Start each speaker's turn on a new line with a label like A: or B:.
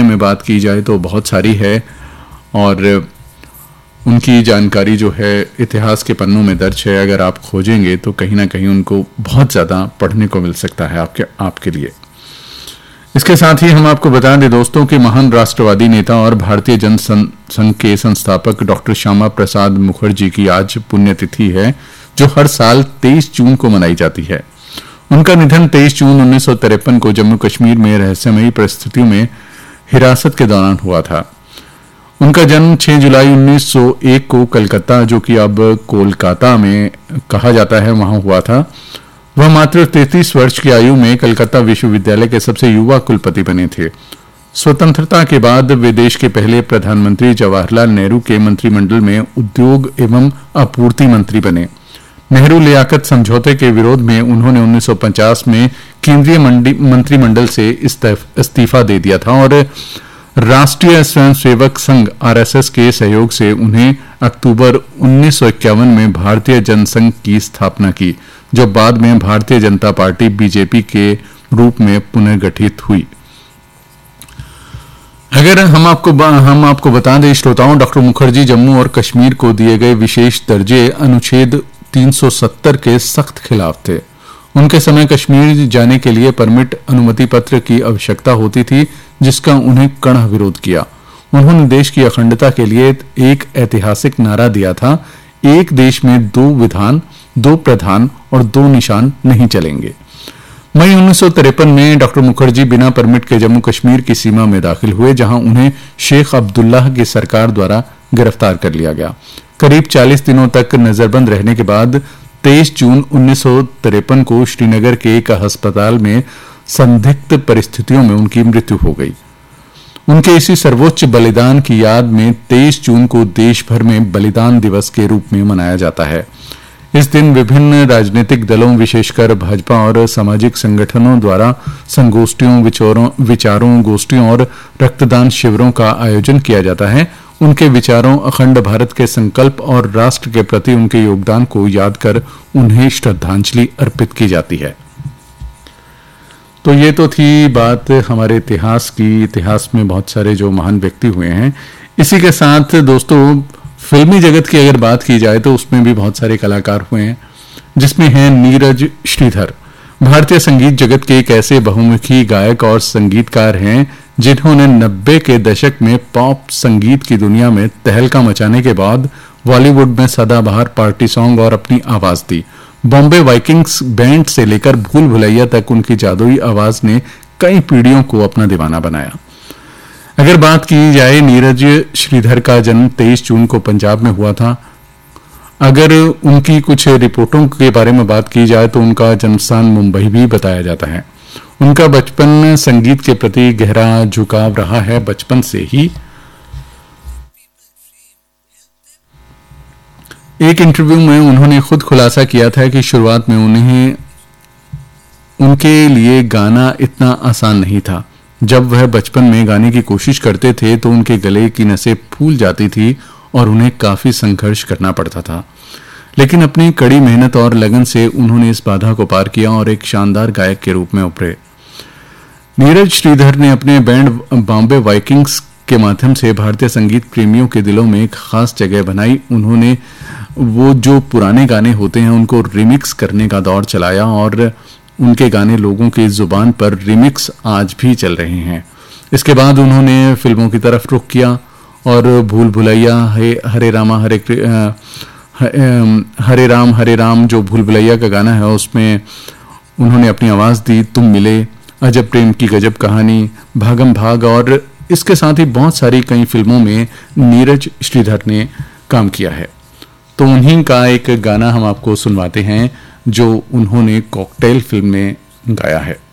A: में बात की जाए तो बहुत सारी है और उनकी जानकारी जो है इतिहास के पन्नों में दर्ज है। अगर आप खोजेंगे तो कहीं ना कहीं उनको बहुत ज़्यादा पढ़ने को मिल सकता है आपके लिए। इसके साथ ही हम आपको बता दें दोस्तों कि महान राष्ट्रवादी नेता और भारतीय जन संघ के संस्थापक डॉक्टर श्यामा प्रसाद मुखर्जी की आज पुण्यतिथि है, जो हर साल 23 जून को मनाई जाती है। उनका निधन 23 जून 1953 को जम्मू कश्मीर में रहस्यमयी परिस्थितियों में हिरासत के दौरान हुआ था। उनका जन्म 6 जुलाई 1901 को कलकत्ता, जो कि अब कोलकाता में कहा जाता है, वहां हुआ था। वह मात्र 33 वर्ष की आयु में कलकत्ता विश्वविद्यालय के सबसे युवा कुलपति बने थे। स्वतंत्रता के बाद वे देश के पहले प्रधानमंत्री जवाहरलाल नेहरू के मंत्रिमंडल में उद्योग एवं आपूर्ति मंत्री बने। नेहरू लियाकत समझौते के विरोध में उन्होंने 1950 में केंद्रीय मंत्रिमंडल से इस्तीफा दे दिया था और राष्ट्रीय स्वयंसेवक संघ आरएसएस के सहयोग से उन्हें अक्टूबर 1951 में भारतीय जनसंघ की स्थापना की, जो बाद में भारतीय जनता पार्टी बीजेपी के रूप में पुनर्गठित हुई। अगर हम आपको बता दें श्रोताओं, डॉक्टर मुखर्जी जम्मू और कश्मीर को दिए गए विशेष दर्जे अनुच्छेद 370 के सख्त खिलाफ थे। उनके समय कश्मीर जाने के लिए परमिट अनुमति पत्र की आवश्यकता होती थी, जिसका उन्हें कड़ा विरोध किया। उन्होंने देश की अखंडता के लिए एक ऐतिहासिक नारा दिया था, एक देश में 2 विधान, 2 प्रधान और 2 निशान नहीं चलेंगे। मई 1953 में डॉक्टर मुखर्जी बिना परमिट के जम्मू कश्मीर की सीमा में दाखिल हुए, जहां उन्हें शेख अब्दुल्लाह की सरकार द्वारा गिरफ्तार कर लिया गया। करीब 40 दिनों तक नजरबंद रहने के बाद 23 जून 1953 को श्रीनगर के एक अस्पताल में संदिग्ध परिस्थितियों में उनकी मृत्यु हो गई। उनके इसी सर्वोच्च बलिदान की याद में 23 जून को देश भर में बलिदान दिवस के रूप में मनाया जाता है। इस दिन विभिन्न राजनीतिक दलों, विशेषकर भाजपा और सामाजिक संगठनों द्वारा संगोष्ठियों, विचारों गोष्ठियों और रक्तदान शिविरों का आयोजन किया जाता है। उनके विचारों, अखंड भारत के संकल्प और राष्ट्र के प्रति उनके योगदान को याद कर उन्हें श्रद्धांजलि अर्पित की जाती है। तो ये तो थी बात हमारे इतिहास की। इतिहास में बहुत सारे जो महान व्यक्ति हुए हैं। इसी के साथ दोस्तों फिल्मी जगत की अगर बात की जाए तो उसमें भी बहुत सारे कलाकार हुए हैं, जिसमें हैं नीरज श्रीधर। भारतीय संगीत जगत के एक ऐसे बहुमुखी गायक और संगीतकार हैं जिन्होंने 90 के दशक में पॉप संगीत की दुनिया में तहलका मचाने के बाद बॉलीवुड में सदाबहार पार्टी सॉन्ग और अपनी आवाज दी। बॉम्बे वाइकिंग्स बैंड से लेकर भूल भुलैया तक उनकी जादुई आवाज ने कई पीढ़ियों को अपना दीवाना बनाया। अगर बात की जाए, नीरज श्रीधर का जन्म 23 जून को पंजाब में हुआ था। अगर उनकी कुछ रिपोर्टों के बारे में बात की जाए तो उनका जन्मस्थान मुंबई भी बताया जाता है। उनका बचपन संगीत के प्रति गहरा झुकाव रहा है बचपन से ही। एक इंटरव्यू में उन्होंने खुद खुलासा किया था कि शुरुआत में उनके लिए गाना इतना आसान नहीं था। जब वह बचपन में गाने की कोशिश करते थे तो उनके गले की नसें फूल जाती थी और उन्हें काफी संघर्ष करना पड़ता था, लेकिन अपनी कड़ी मेहनत और लगन से उन्होंने इस बाधा को पार किया और एक शानदार गायक के रूप में उभरे। नीरज श्रीधर ने अपने बैंड बॉम्बे वाइकिंग्स के माध्यम से भारतीय संगीत प्रेमियों के दिलों में एक खास जगह बनाई। उन्होंने वो जो पुराने गाने होते हैं उनको रिमिक्स करने का दौर चलाया और उनके गाने लोगों की जुबान पर रिमिक्स आज भी चल रहे हैं। इसके बाद उन्होंने फिल्मों की तरफ रुख किया और भूल भुलैया, हरे राम जो भूल भुलैया का गाना है उसमें उन्होंने अपनी आवाज दी। तुम मिले, अजब प्रेम की गजब कहानी, भागम भाग और इसके साथ ही बहुत सारी कई फिल्मों में नीरज श्रीधर ने काम किया है। तो उन्हीं का एक गाना हम आपको सुनवाते हैं जो उन्होंने कॉकटेल फिल्म में गाया है।